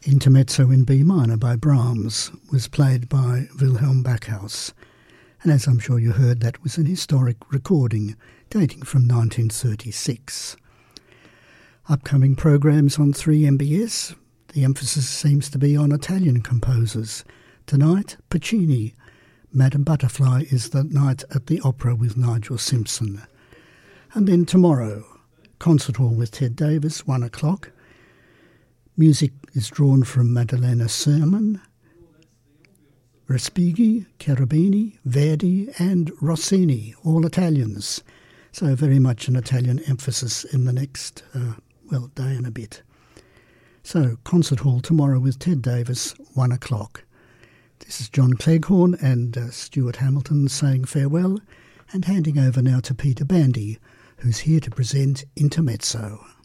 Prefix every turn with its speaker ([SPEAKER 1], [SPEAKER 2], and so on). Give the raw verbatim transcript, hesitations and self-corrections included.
[SPEAKER 1] Intermezzo in B minor by Brahms was played by Wilhelm Backhaus, and as I'm sure you heard, that was an historic recording dating from nineteen thirty-six. Upcoming programs on three M B S, the emphasis seems to be on Italian composers. Tonight, Puccini. Madame Butterfly is the night at the opera with Nigel Simpson. And then tomorrow, Concert Hall with Ted Davis, one o'clock. Music is drawn from Maddalena Sermon, Respighi, Cherubini, Verdi and Rossini, all Italians. So very much an Italian emphasis in the next, uh, well, day and a bit. So, Concert Hall tomorrow with Ted Davis, one o'clock. This is John Cleghorn and uh, Stuart Hamilton saying farewell and handing over now to Peter Bandy, who's here to present Intermezzo.